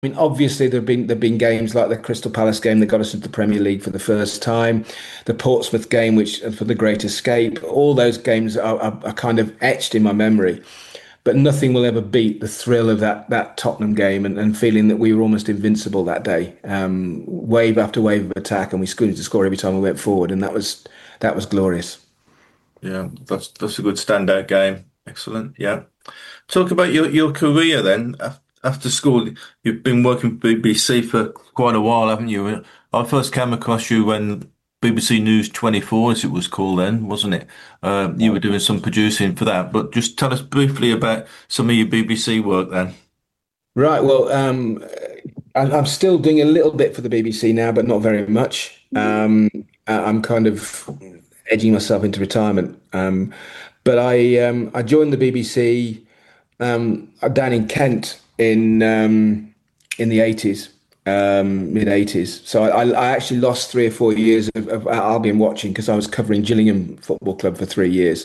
mean, obviously there've been games like the Crystal Palace game that got us into the Premier League for the first time, the Portsmouth game, which for the Great Escape. All those games are kind of etched in my memory. But nothing will ever beat the thrill of that Tottenham game and feeling that we were almost invincible that day. Wave after wave of attack, and we scored to score every time we went forward, and that was glorious. Yeah, that's a good standout game. Excellent. Yeah. Talk about your career then. After school, you've been working for BBC for quite a while, haven't you? I first came across you when BBC News 24, as it was called then, wasn't it? You were doing some producing for that, but just tell us briefly about some of your BBC work then. Right. Well, I'm still doing a little bit for the BBC now, but not very much. I'm kind of edging myself into retirement. But I joined the BBC down in Kent in the 80s, mid 80s. So I actually lost 3 or 4 years of Albion watching because I was covering Gillingham Football Club for 3 years,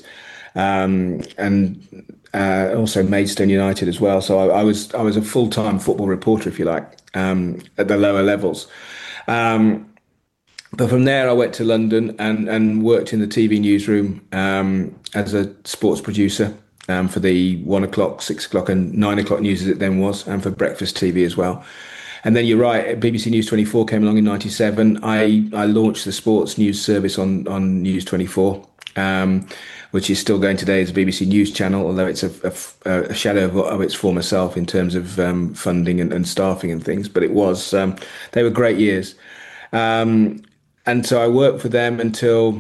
and also Maidstone United as well. So I was a full-time football reporter, if you like, at the lower levels. But from there, I went to London and worked in the TV newsroom as a sports producer for the 1 o'clock, 6 o'clock, and 9 o'clock news as it then was, and for breakfast TV as well. And then you're right, BBC News 24 came along in '97. I launched the sports news service on News 24, which is still going today as a BBC News channel, although it's a shadow of its former self in terms of funding and staffing and things. But it was they were great years. And so I worked for them until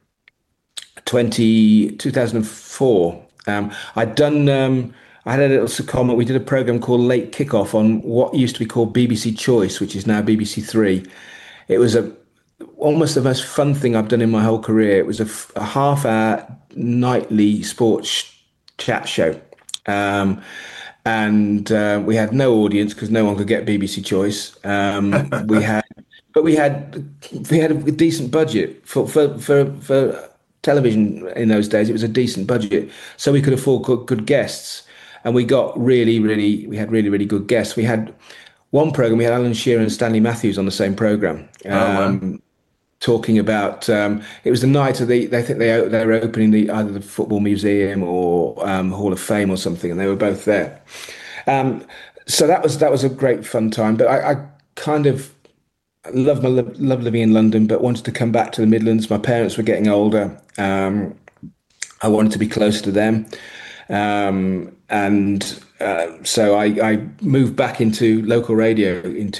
2004. I'd done, I had a little secondment. We did a program called Late Kickoff on what used to be called BBC Choice, which is now BBC Three. It was almost the most fun thing I've done in my whole career. It was a half-hour nightly sports chat show. And we had no audience because no one could get BBC Choice. We had but we had a decent budget for television in those days. It was a decent budget, so we could afford good guests, and we got we had really good guests. We had one program. We had Alan Shearer and Stanley Matthews on the same program, Oh, wow. talking about. It was the night of They think they were opening either the Football Museum or Hall of Fame or something, and they were both there. Um, so that was a great fun time. But I kind of love living in London, but wanted to come back to the Midlands. My parents were getting older. I wanted to be closer to them, and so I moved back into local radio in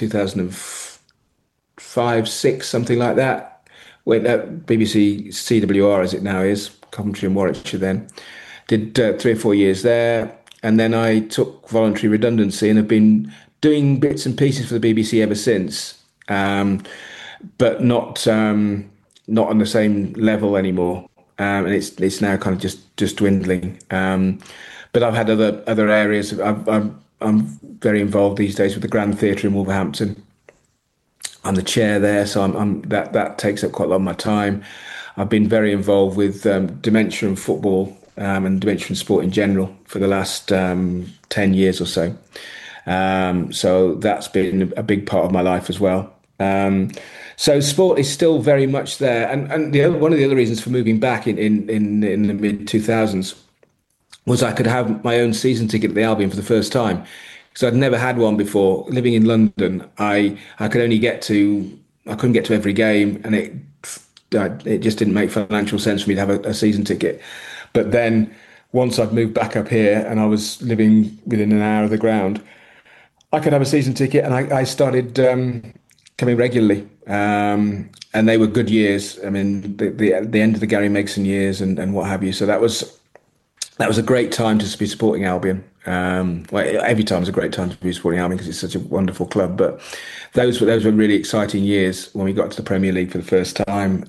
2005, six, something like that. Went at BBC CWR as it now is, Coventry and Warwickshire. Then did 3 or 4 years there, and then I took voluntary redundancy and have been doing bits and pieces for the BBC ever since. But not on the same level anymore, and it's now kind of just dwindling. But I've had other areas. I'm very involved these days with the Grand Theatre in Wolverhampton. I'm the chair there, so that takes up quite a lot of my time. I've been very involved with dementia and football, and dementia and sport in general for the last 10 years or so. So that's been a big part of my life as well. So sport is still very much there, and one of the other reasons for moving back in the mid 2000s was I could have my own season ticket at the Albion for the first time, because I'd never had one before. Living in London, I could only I couldn't get to every game, and it just didn't make financial sense for me to have a season ticket. But then once I'd moved back up here and I was living within an hour of the ground, I could have a season ticket, and I started coming regularly. And they were good years. I mean, the end of the Gary Megson years and what have you. So that was a great time to be supporting Albion. Well, every time is a great time to be supporting Albion because it's such a wonderful club. But those were really exciting years when we got to the Premier League for the first time.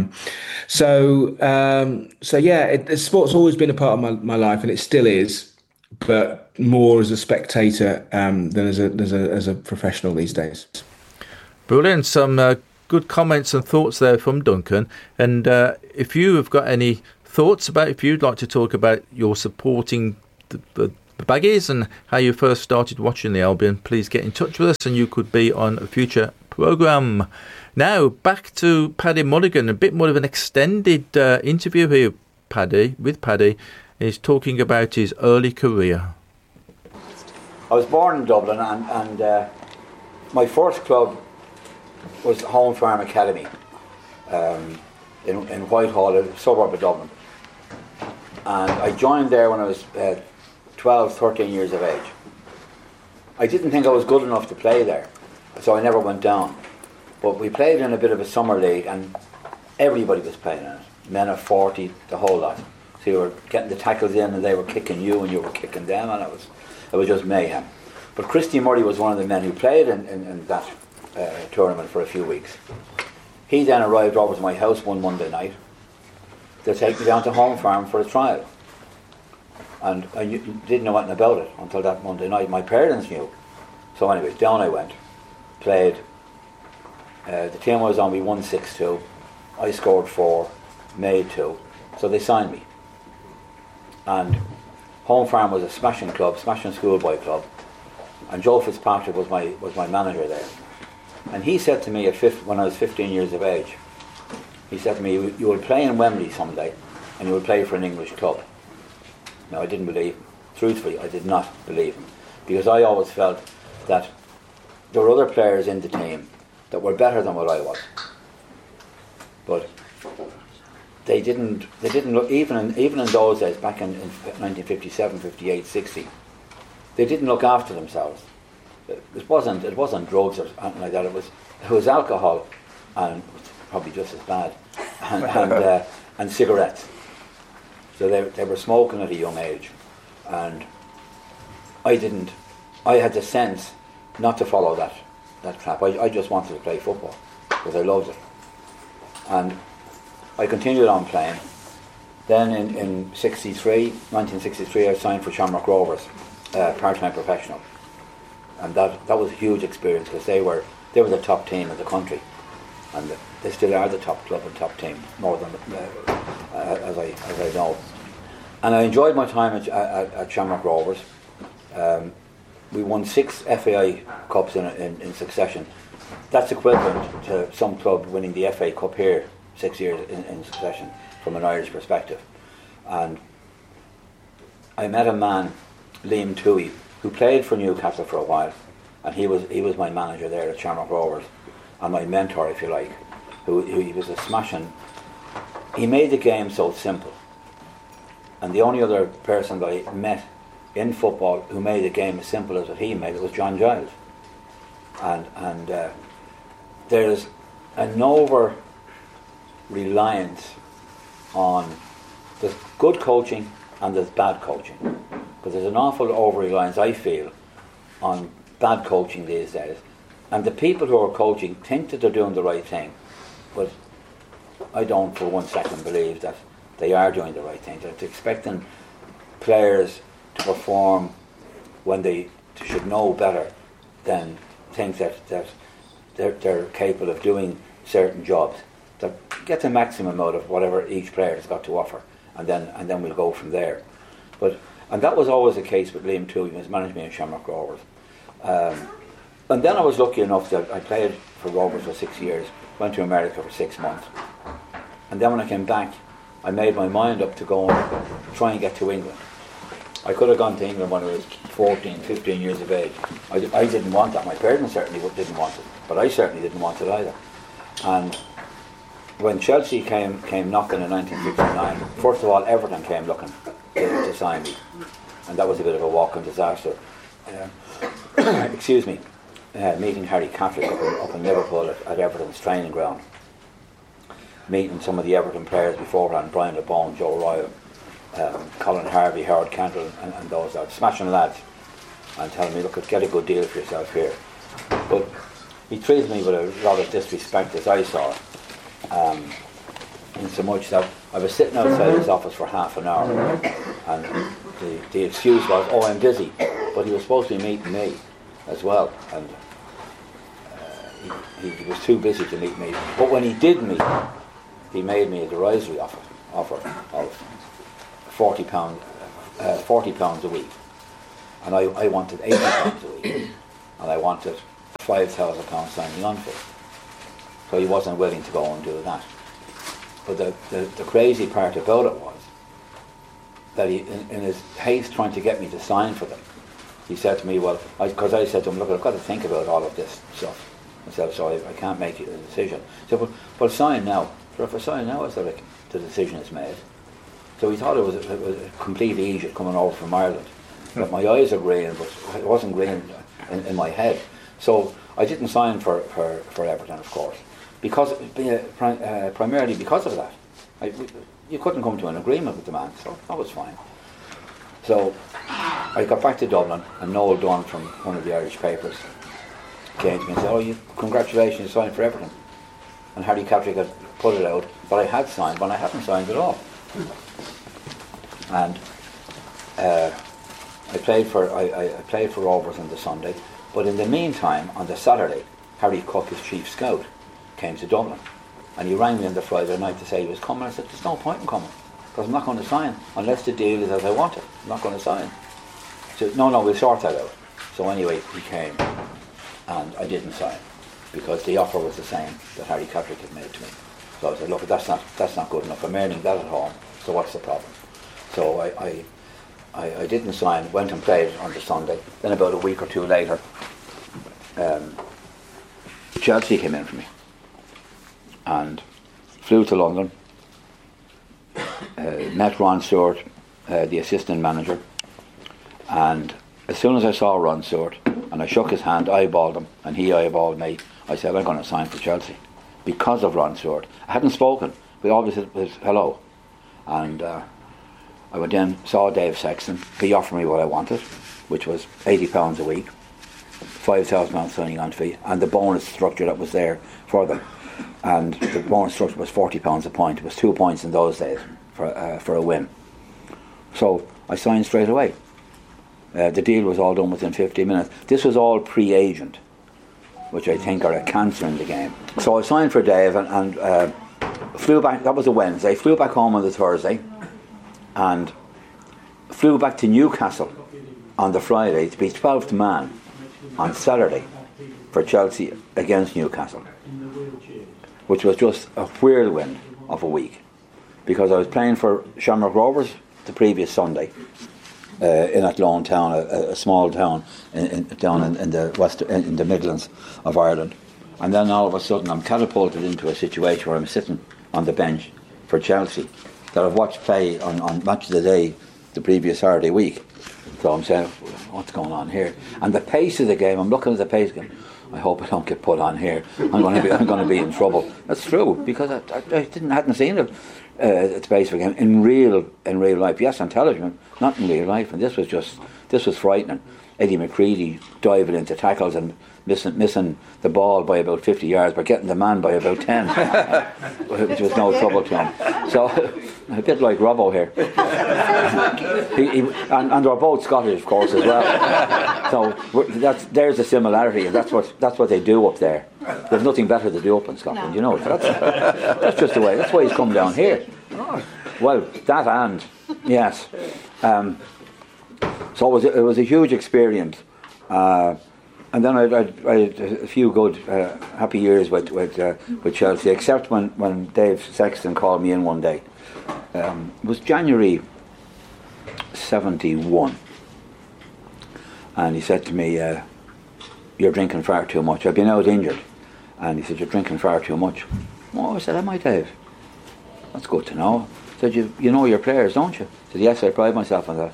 So yeah, sport's always been a part of my life, and it still is, but more as a spectator than as a professional these days. Brilliant. Some good comments and thoughts there from Duncan. And if you have got any thoughts about, if you'd like to talk about your supporting the Baggies and how you first started watching the Albion, please get in touch with us and you could be on a future programme. Now, back to Paddy Mulligan, a bit more of an extended interview here, with Paddy. He's talking about his early career. I was born in Dublin and my first club was Home Farm Academy in Whitehall, a suburb of Dublin. And I joined there when I was 12, 13 years of age. I didn't think I was good enough to play there, so I never went down. But we played in a bit of a summer league and everybody was playing in it. Men of 40, the whole lot. So you were getting the tackles in and they were kicking you and you were kicking them, and it was just mayhem. But Christy Murray was one of the men who played in that tournament for a few weeks. He then arrived over to my house one Monday night to take me down to Home Farm for a trial. And I didn't know anything about it until that Monday night. My parents knew. So anyway, down I went, played. The team I was on, we won 6-2. I scored 4, made 2. So they signed me. And Home Farm was a smashing club, smashing schoolboy club. And Joe Fitzpatrick was my manager there. And he said to me when I was 15 years of age, he said to me, you will play in Wembley someday and you will play for an English club. Now, I didn't believe him. Truthfully, I did not believe him. Because I always felt that there were other players in the team that were better than what I was. But they didn't look, even in those days, back in 1957, 58, 60, they didn't look after themselves. It wasn't drugs or anything like that. It was alcohol, and probably just as bad, and cigarettes. So they were smoking at a young age, and I had the sense not to follow that trap. I just wanted to play football because I loved it, and I continued on playing. Then in 1963, I signed for Shamrock Rovers, part-time professional, and that was a huge experience because they were the top team in the country, and they still are the top club and top team, more than as I know. And I enjoyed my time at Shamrock Rovers. We won 6 FAI Cups in succession. That's equivalent to some club winning the FA Cup here 6 years in succession from an Irish perspective. And I met a man, Liam Toohey, who played for Newcastle for a while, and he was my manager there at Shamrock Rovers, and my mentor, if you like, who he was a smashing. He made the game so simple, and the only other person that I met in football who made the game as simple as what he made it was John Giles. And there's an over reliance on there's good coaching and there's bad coaching, because there's an awful over reliance, I feel, on bad coaching these days, and the people who are coaching think that they're doing the right thing, but I don't for one second believe that they are doing the right thing. They're expecting players to perform when they should know better than think that they're capable of doing certain jobs. That get the maximum out of whatever each player has got to offer, and then we'll go from there. And that was always the case with Liam Toohey, who was managing me in Shamrock Rovers. And then I was lucky enough that I played for Rovers for 6 years, went to America for 6 months, and then when I came back, I made my mind up to go and try and get to England. I could have gone to England when I was 14, 15 years of age. I didn't want that. My parents certainly didn't want it, but I certainly didn't want it either. And when Chelsea came knocking in 1959, first of all, Everton came looking to sign me, and that was a bit of a walking disaster. Excuse me, meeting Harry Catholic up in Liverpool at Everton's training ground, meeting some of the Everton players beforehand, Brian LeBone, Joe Royal, Colin Harvey, Howard Cantle, and those lads, smashing lads, and telling me, look, get a good deal for yourself here. But he treated me with a lot of disrespect, as I saw it, in so much that I was sitting outside his office for half an hour, and the excuse was, oh, I'm busy, but he was supposed to be meeting me as well, and he was too busy to meet me. But when he did meet me, he made me a derisory offer of £40 a week, And I wanted £80 a week, and I wanted £5,000 signing on fee. So he wasn't willing to go and do that. But the crazy part about it was that he, in his haste trying to get me to sign for them, he said to me, well, because I said to him, look, I've got to think about all of this stuff. I said, so I can't make a decision. He said, well, sign now. So if I sign now, I said, like, the decision is made. So he thought it was a complete Egypt coming over from Ireland. But my eyes are green, but it wasn't green in my head. So I didn't sign for Everton, of course, because primarily because of that. You couldn't come to an agreement with the man, so that was fine. So I got back to Dublin, and Noel Dunn from one of the Irish papers came to me and said, oh, congratulations, you signed for Everton. And Harry Catrick had put it out that I had signed, but I hadn't signed at all. And I played for Rovers on the Sunday, but in the meantime, on the Saturday, Harry Cook, his chief scout, came to Dublin, and he rang me on the Friday night to say he was coming. I said, there's no point in coming, because I'm not going to sign unless the deal is as I want it. I'm not going to sign. He said, no, we'll sort that out. So anyway, he came, and I didn't sign, because the offer was the same that Harry Catrick had made to me. So I said, look, that's not good enough. I'm earning that at home, so what's the problem? So I didn't sign, went and played on the Sunday. Then about a week or two later, Chelsea came in for me and flew to London, met Ron Stewart, the assistant manager, and as soon as I saw Ron Stewart and I shook his hand, eyeballed him, and he eyeballed me, I said, I'm going to sign for Chelsea because of Ron Stewart. I hadn't spoken, we always said hello. And I went in, saw Dave Sexton. He offered me what I wanted, which was £80 a week, £5,000 signing on fee, and the bonus structure that was there for them. And the bonus structure was £40 a point. It was 2 points in those days for a win. So I signed straight away. The deal was all done within 15 minutes. This was all pre-agent, which I think are a cancer in the game. So I signed for Dave and flew back. That was a Wednesday. Flew back home on the Thursday, and flew back to Newcastle on the Friday to be 12th man on Saturday for Chelsea against Newcastle, which was just a whirlwind of a week, because I was playing for Shamrock Rovers the previous Sunday in Athlone Town, a small town down in the Midlands of Ireland, and then all of a sudden I'm catapulted into a situation where I'm sitting on the bench for Chelsea that I've watched play on Match of the Day the previous Saturday week. So I'm saying, what's going on here? And the pace of the game, I'm looking at the pace game, I hope I don't get put on here. I'm going to be in trouble. That's true, because I hadn't seen it at the pace of the game in real life. Yes, on television, not in real life. And this was frightening. Eddie McCready diving into tackles and missing the ball by about 50 yards, but getting the man by about 10, which was no trouble to him. So a bit like Robbo here. And they're both Scottish, of course, as well. So there's a similarity, and that's what they do up there. There's nothing better to do up in Scotland, you know. That's just the way. That's why he's come down here. Well, that and yes. So it was a huge experience, and then I had a few good, happy years with Chelsea. Except when Dave Sexton called me in one day. It was January '71, and he said to me, "You're drinking far too much. I've been out injured," and he said, "You're drinking far too much." Oh, I said, "Am I, Dave? That's good to know." He said, "You know your players, don't you?" I said, "Yes, I pride myself on that."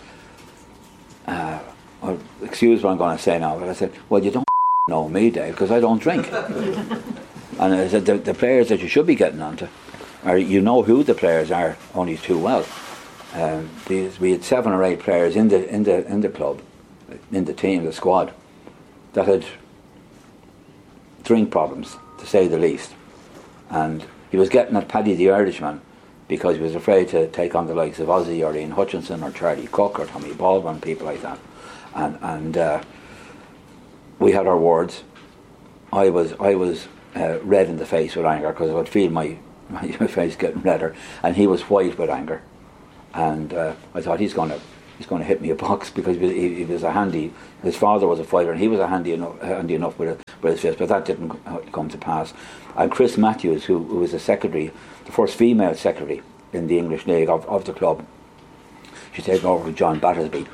Well, excuse what I'm going to say now, but I said, "Well, you don't know me, Dave, because I don't drink." And I said, the players that you should be getting onto are, you know who the players are only too well. We had 7 or 8 players in the club, in the team, the squad, that had drink problems, to say the least. And he was getting at Paddy the Irishman, because he was afraid to take on the likes of Ozzy or Ian Hutchinson or Charlie Cook or Tommy Baldwin, people like that. And we had our words. I was red in the face with anger, because I would feel my face getting redder, and he was white with anger. And I thought, he's going to he's going to hit me a box, because he was a handy. His father was a fighter, and he was handy enough with his fist. But that didn't come to pass. And Chris Matthews, who was the secretary, the first female secretary in the English League of the club, she's taken over with John Battersby.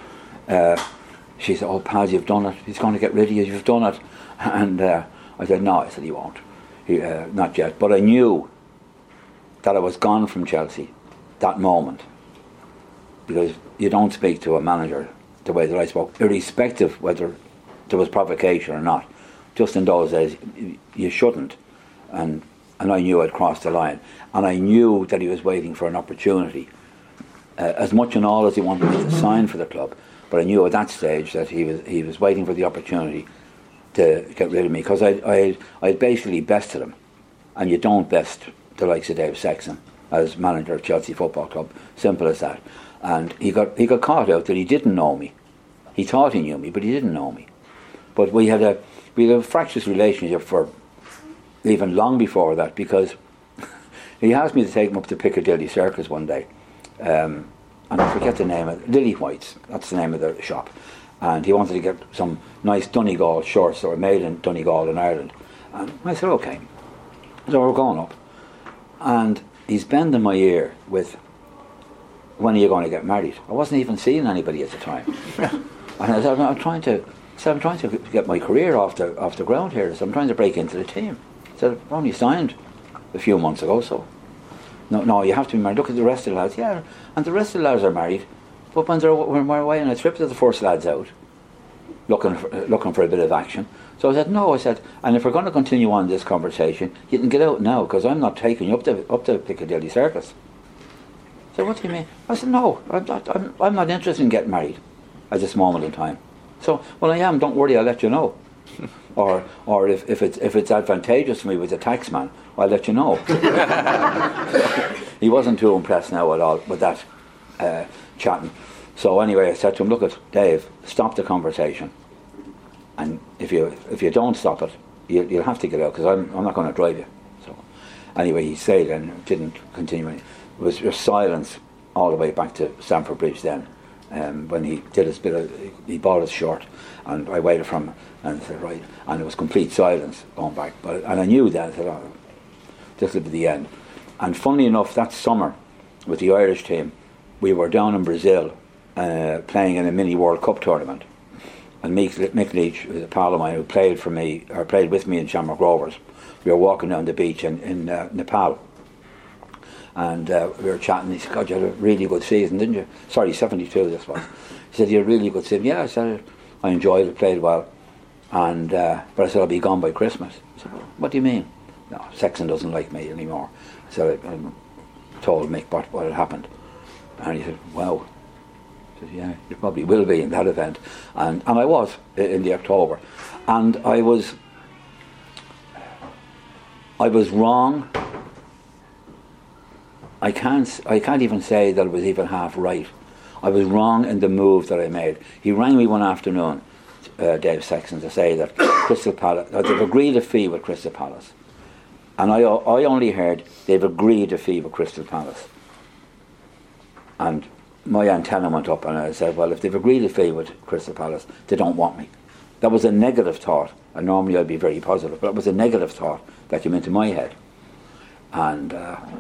She said, "Oh, Paz, you've done it. He's going to get rid of you. You've done it." And I said, "No," I said, "he won't. Not yet." But I knew that I was gone from Chelsea that moment, because you don't speak to a manager the way that I spoke, irrespective whether there was provocation or not. Just in those days, you shouldn't. And I knew I'd crossed the line. And I knew that he was waiting for an opportunity, as much and all as he wanted me to sign for the club. But I knew at that stage that he was waiting for the opportunity to get rid of me, because I'd basically bested him. And you don't best the likes of Dave Sexton as manager of Chelsea Football Club. Simple as that. And he got caught out that he didn't know me. He thought he knew me, but he didn't know me. But we had a fractious relationship for even long before that, because he asked me to take him up to Piccadilly Circus one day, and I forget the name of it, Lily White's, that's the name of the shop, and he wanted to get some nice Donegal shorts that were made in Donegal in Ireland. And I said, okay. So we're going up, and he's bending my ear with, "When are you going to get married?" I wasn't even seeing anybody at the time. And I said, I'm trying to get my career off the ground here, so I'm trying to break into the team. I said, "I've only signed a few months ago, so no, you have to be married. Look at the rest of the lads." Yeah, and the rest of the lads are married, but when we're away on a trip, to the first lads out, looking for a bit of action. So I said, "No," I said, "and if we're going to continue on this conversation, you can get out now, because I'm not taking you up to Piccadilly Circus." I said, "What do you mean?" I said, "No, I'm not interested in getting married at this moment in time. So, well, I am. Don't worry, I'll let you know. Or if it's advantageous for me with the tax man, I'll let you know." He wasn't too impressed now at all with that chatting. So anyway, I said to him, "Look, Dave, stop the conversation. And if you don't stop it, you'll have to get out, because I'm not going to drive you." So anyway, he stayed and didn't continue. It was just silence all the way back to Stamford Bridge then. When he did he bought his shirt, and I waited for him, and said, "Right," and it was complete silence going back. And I knew that. I said, "Oh, this will be the end." And funnily enough, that summer with the Irish team, we were down in Brazil playing in a mini World Cup tournament, and Mick Leach, a pal of mine who played with me in Shamrock Rovers, we were walking down the beach in Nepal. And we were chatting. He said, "God, you had a really good season, didn't you?" Sorry, 72 this was. He said, "You had a really good season." "Yeah," I said, "I enjoyed it, played well. And but I said, I'll be gone by Christmas." He said, "What do you mean?" "No, Sexton doesn't like me anymore." So I told Mick what had happened. And he said, "Wow." I said, "Yeah, you probably will be in that event." And I was in the October. And I was wrong. I can't even say that it was even half right. I was wrong in the move that I made. He rang me one afternoon, Dave Sexton, to say that Crystal Palace, they've agreed a fee with Crystal Palace. And I only heard they've agreed a fee with Crystal Palace. And my antenna went up, and I said, "Well, if they've agreed a fee with Crystal Palace, they don't want me." That was a negative thought. And normally I'd be very positive, but it was a negative thought that came into my head. And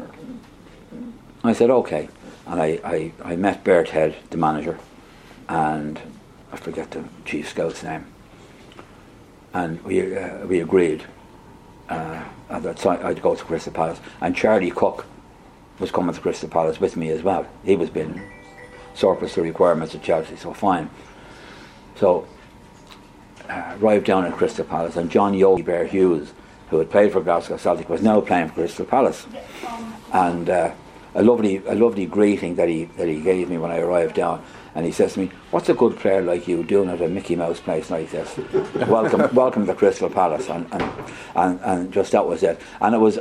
I said, "Okay." And I met Bert Head, the manager, and I forget the chief scout's name. And we agreed that I'd go to Crystal Palace. And Charlie Cook was coming to Crystal Palace with me as well. He was being surplus to requirements at Chelsea, so fine. So arrived down at Crystal Palace, and John Yogi Bear Hughes, who had played for Glasgow Celtic, was now playing for Crystal Palace. And a lovely greeting that he gave me when I arrived down, and he says to me, "What's a good player like you doing at a Mickey Mouse place like this? Welcome to Crystal Palace." And just that was it. And it was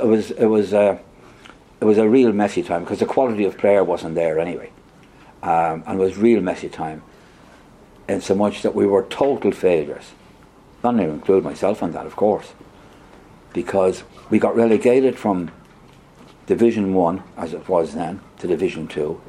a real messy time, because the quality of player wasn't there anyway, and it was real messy time, in so much that we were total failures. Not to include myself in that, of course, because we got relegated from Division 1, as it was then, to Division 2,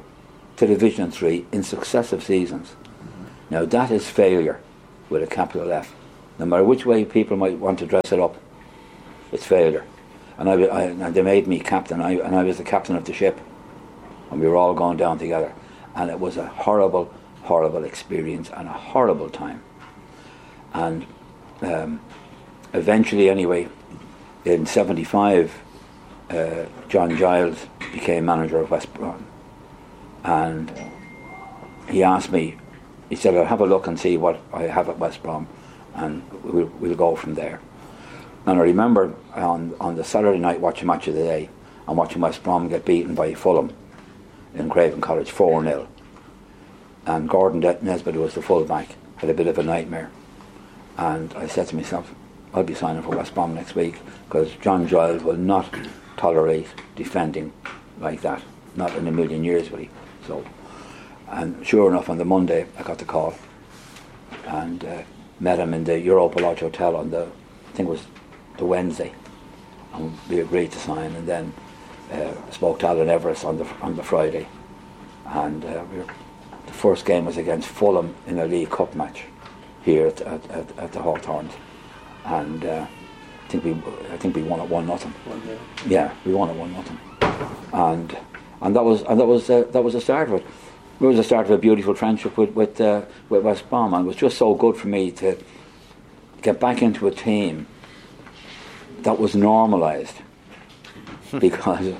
to Division 3 in successive seasons. Now that is failure with a capital F. No matter which way people might want to dress it up, it's failure. And they made me captain, and I was the captain of the ship, and we were all going down together. And it was a horrible, horrible experience and a horrible time. And eventually, anyway, in '75, John Giles became manager of West Brom, and he asked me, he said, I'll have a look and see what I have at West Brom, and we'll go from there. And I remember on the Saturday night watching Match of the Day and watching West Brom get beaten by Fulham in Craven College 4-0. And Gordon Nesbitt was the full-back, had a bit of a nightmare. And I said to myself, I'll be signing for West Brom next week, because John Giles will not tolerate defending like that. Not in a million years, will he? So, and sure enough, on the Monday, I got the call and met him in the Europa Lodge Hotel on the, I think it was the Wednesday, and we agreed to sign. And then spoke to Alan Everest on the Friday, and the first game was against Fulham in a League Cup match here at the Hawthorns, and I think we won it 1-0. Yeah, we won it 1-0, and that was the start of it. It was the start of a beautiful friendship with West Brom, and it was just so good for me to get back into a team that was normalised, because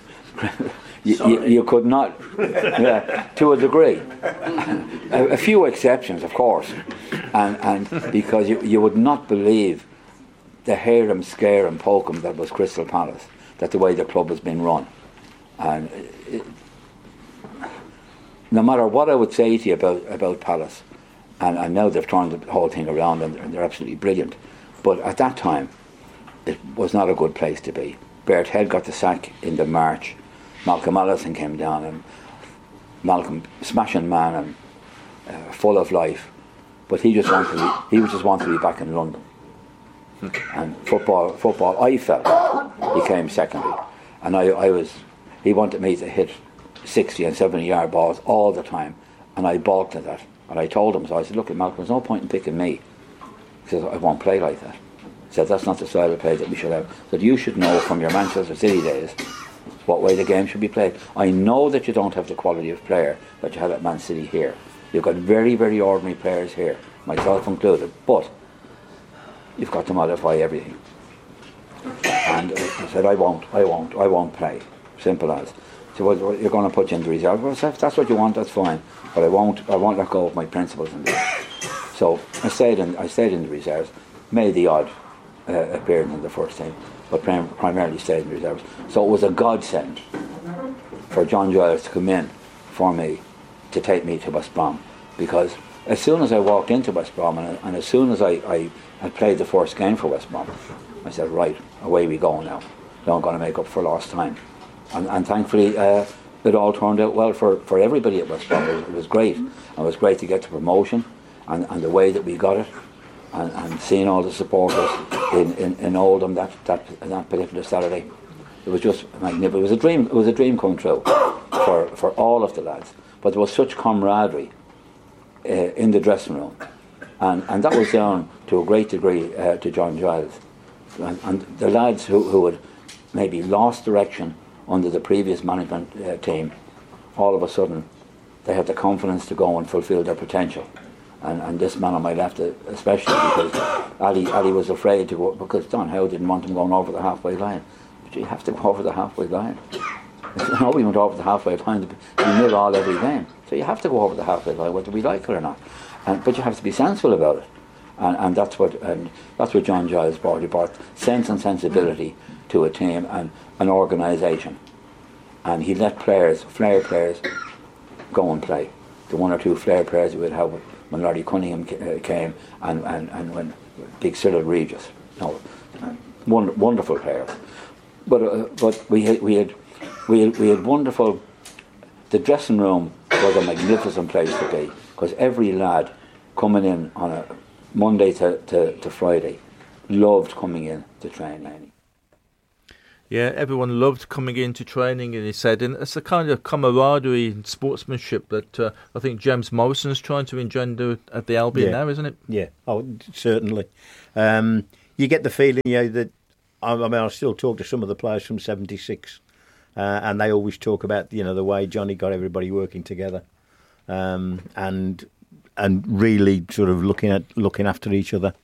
you could not, to a degree, a few exceptions, of course, and because you would not believe the hair 'em, scare 'em, poke 'em that was Crystal Palace, that the way the club has been run, and no matter what I would say to you about Palace, and now they've turned the whole thing around and they're absolutely brilliant, but at that time it was not a good place to be. Bert Head got the sack in the March. Malcolm Allison came down, and Malcolm, smashing man and full of life, but he just wanted to be back in London. And football, I felt, became secondary. And he wanted me to hit 60 and 70 yard balls all the time, and I balked at that. And I told him, so I said, look, Malcolm, there's no point in picking me. He said, I won't play like that. He said, that's not the style of play that we should have. He said, you should know from your Manchester City days what way the game should be played. I know that you don't have the quality of player that you had at Man City here. You've got very, very ordinary players here, myself included, but you've got to modify everything. And I said, I won't play. Simple as. So well, you're going to put you in the reserve. Well, if that's what you want, that's fine. But I won't let go of my principles in this. So I stayed in the reserves, made the odd appearance in the first team, but primarily stayed in the reserves. So it was a godsend for John Giles to come in for me, to take me to West Brom, because as soon as I walked into West Brom and as soon as I had played the first game for West Brom, I said, right, away we go now. Now I'm going to make up for lost time. And thankfully it all turned out well for everybody at West Brom. It was great. It was great to get the promotion and the way that we got it, and seeing all the supporters in Oldham that particular Saturday. It was just magnificent. It was a dream come true for all of the lads. But there was such camaraderie in the dressing room, and that was down to a great degree to John Giles and the lads who had maybe lost direction under the previous management team. All of a sudden they had the confidence to go and fulfil their potential, and this man on my left especially, because Ali was afraid to go, because Don Howe didn't want him going over the halfway line. But you have to go over the halfway line. Nobody went over the halfway line to nil all every game, so you have to go over the halfway line whether we like it or not, but you have to be sensible about it, and that's what John Giles brought. He brought sense and sensibility to a team and an organisation, and he let flair players go and play. The one or two flair players we would have when Larry Cunningham came, and when Big Cyril Regis, wonderful players. But we had wonderful. The dressing room was a magnificent place to be, because every lad coming in on a Monday to Friday loved coming in to train. Yeah, everyone loved coming into training, and he said, and it's a kind of camaraderie and sportsmanship that I think James Morrison's trying to engender at the Albion now, isn't it? Yeah, certainly. You get the feeling, that I still talk to some of the players from '76, and they always talk about the way Johnny got everybody working together, and really sort of looking after each other.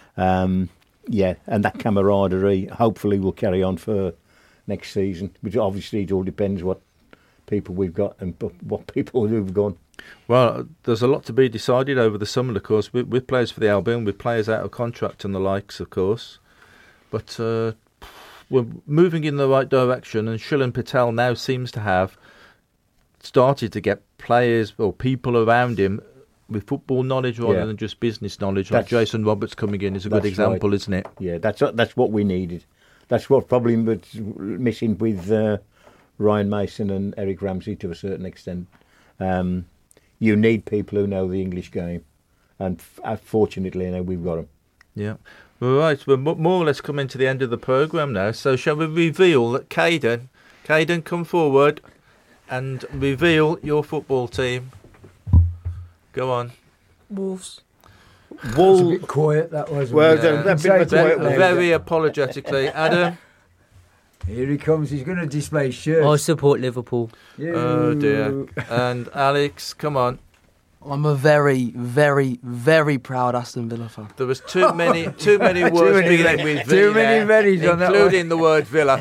And that camaraderie hopefully will carry on for next season, which obviously it all depends what people we've got and what people who've gone. Well, there's a lot to be decided over the summer, of course, with players for the Albion, with players out of contract and the likes, of course. But we're moving in the right direction, and Shilan Patel now seems to have started to get players or people around him with football knowledge rather than just business knowledge. Like Jason Roberts coming in is a good example, isn't it? Yeah, that's what we needed. That's what probably was missing with Ryan Mason and Eric Ramsey to a certain extent. You need people who know the English game, and fortunately, we've got them. Yeah. All right, we're more or less coming to the end of the programme now, so shall we reveal that Caden, come forward and reveal your football team. Go on. Wolves. That was a bit quiet, that was. Well, very apologetically. Adam? Here he comes, he's going to display shirts. I support Liverpool. Oh dear. And Alex, come on. I'm a very, very, very proud Aston Villa fan. There was too many words beginning with V too many V's on that one. including the word Villa.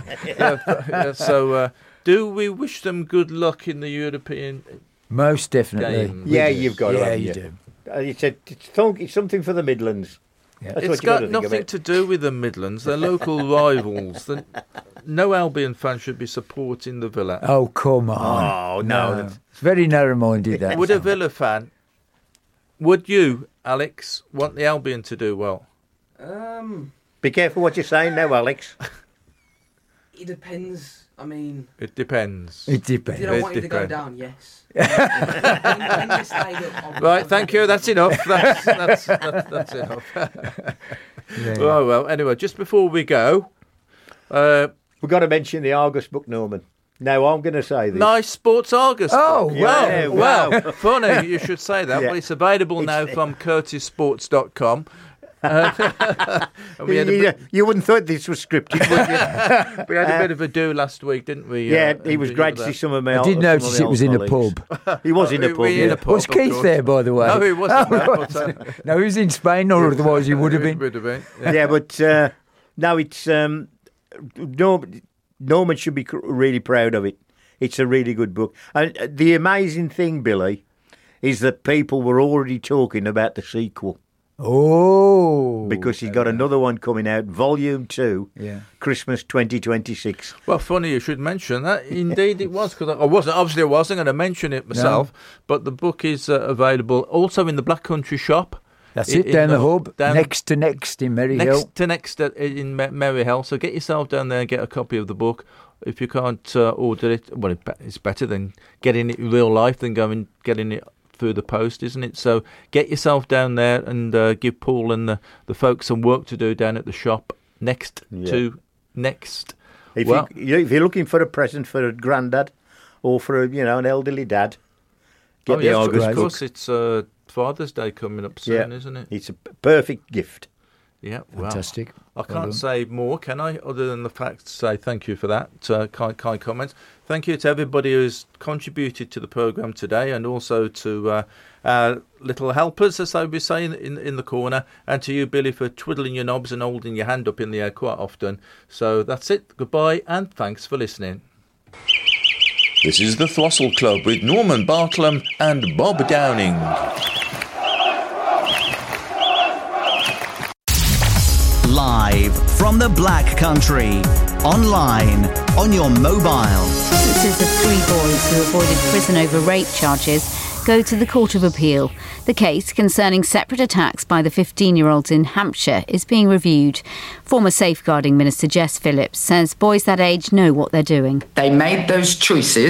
So, do we wish them good luck in the European Most definitely. game? Yeah, you've got to. Yeah, you do. It's something for the Midlands. Yeah. It's got nothing to do with the Midlands. They're local rivals. No Albion fan should be supporting the Villa. Oh, come on. Oh, no. It's very narrow-minded, that. Would a Villa fan, would you, Alex, want the Albion to do well? Be careful what you're saying now, Alex. It depends. I mean, It depends. It depends. did I want you to go down? Yes. When you stayed up, Right, thank you. That's enough. That's enough. Yeah. Oh, well, anyway, just before we go, We've got to mention the Argus book, Norman. Now, I'm going to say this. Nice Sports Argus. Oh, Yeah, well, wow. funny you should say that. Yeah. Well, it's available now from CurtisSports.com. And we had a bit, You wouldn't thought this was scripted, would you? we had a bit of a do last week, didn't we? Yeah, it was great to see some of my I did notice it was in a pub. He was in a pub, in yeah. a pub. Was Keith course. there, by the way? No, he wasn't. Oh, But, no, he was in Spain, or otherwise he would have been. Would have been. Yeah, but no, it's... Norman should be really proud of it. It's a really good book. And the amazing thing, Billy, is that people were already talking about the sequel. Oh. Because he's got another one coming out, Volume 2, Yeah. Christmas 2026. Well, funny you should mention that. Indeed, it was, because I wasn't going to mention it myself. But the book is available also in the Black Country shop. That's it, down the hub, down- next to next in Maryhill. Next in Maryhill. So get yourself down there and get a copy of the book. If you can't order it, well, it's better than getting it in real life than getting it through the post, isn't it? So get yourself down there and give Paul and the folks some work to do down at the shop next. If you're looking for a present for a granddad or for an elderly dad, get the Argus of book. course, it's Father's Day coming up soon, isn't it? It's a perfect gift. Yeah, well, Fantastic. I can't say more, can I? Other than the fact to say thank you for that kind comments. Thank you to everybody who's contributed to the programme today, and also to our little helpers, as I was saying, in the corner, and to you, Billy, for twiddling your knobs and holding your hand up in the air quite often. So that's it. Goodbye, and thanks for listening. This is the Throstle Club with Norman Bartlam and Bob Downing. Live from the Black Country, online, on your mobile. Sentences of 3 boys who avoided prison over rape charges go to the Court of Appeal. The case concerning separate attacks by the 15-year-olds in Hampshire is being reviewed. Former Safeguarding Minister Jess Phillips says boys that age know what they're doing. They made those choices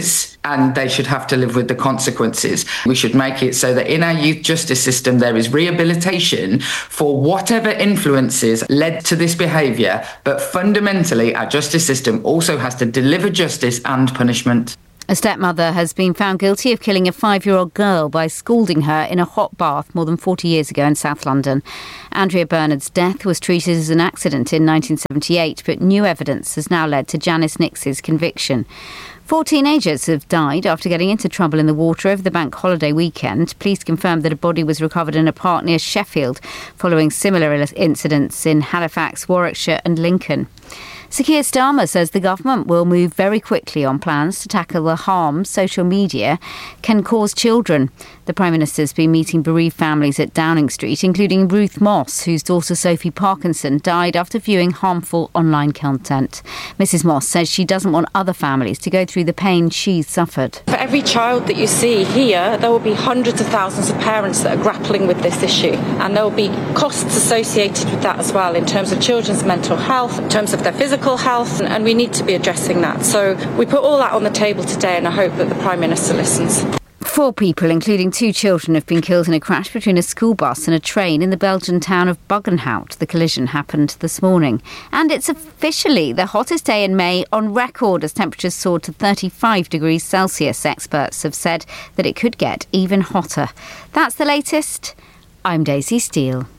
and they should have to live with the consequences. We should make it so that in our youth justice system there is rehabilitation for whatever influences led to this behaviour, but fundamentally our justice system also has to deliver justice and punishment. A stepmother has been found guilty of killing a 5-year-old girl by scalding her in a hot bath more than 40 years ago in South London. Andrea Bernard's death was treated as an accident in 1978, but new evidence has now led to Janice Nix's conviction. 4 teenagers have died after getting into trouble in the water over the bank holiday weekend. Police confirmed that a body was recovered in a park near Sheffield, following similar incidents in Halifax, Warwickshire and Lincoln. Sir Keir Starmer says the government will move very quickly on plans to tackle the harm social media can cause children. The Prime Minister's been meeting bereaved families at Downing Street, including Ruth Moss, whose daughter Sophie Parkinson died after viewing harmful online content. Mrs Moss says she doesn't want other families to go through the pain she's suffered. For every child that you see here, there will be hundreds of thousands of parents that are grappling with this issue, and there will be costs associated with that as well, in terms of children's mental health, in terms of their physical health, and we need to be addressing that. So we put all that on the table today, and I hope that the Prime Minister listens. 4 people, including 2 children, have been killed in a crash between a school bus and a train in the Belgian town of Buggenhout. The collision happened this morning. And it's officially the hottest day in May on record as temperatures soared to 35 degrees Celsius. Experts have said that it could get even hotter. That's the latest. I'm Daisy Steele.